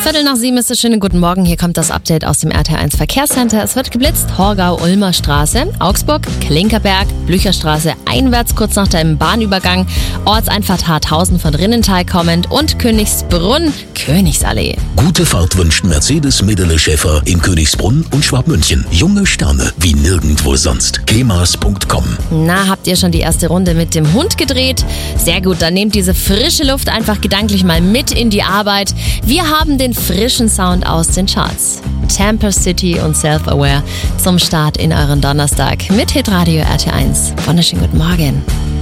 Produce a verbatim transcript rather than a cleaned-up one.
Viertel nach sieben ist es. Schönen guten Morgen. Hier kommt das Update aus dem R T L eins Verkehrscenter. Es wird geblitzt. Torgau-Ulmer Straße, Augsburg, Klinkerberg, Blücherstraße einwärts, kurz nach dem Bahnübergang, Ortseinfahrt Harthausen von Rinnental kommend und Königsbrunn, Königsallee. Gute Fahrt wünscht Mercedes Medele Schäfer in Königsbrunn und Schwabmünchen. Junge Sterne wie nirgendwo sonst. kemas punkt com. Na, habt ihr schon die erste Runde mit dem Hund gedreht? Sehr gut, dann nehmt diese frische Luft einfach gedanklich mal mit in die Arbeit. Wir haben den frischen Sound aus den Charts. Tampa City und Self-Aware zum Start in euren Donnerstag mit Hitradio R T L eins. Wunderschönen guten Morgen.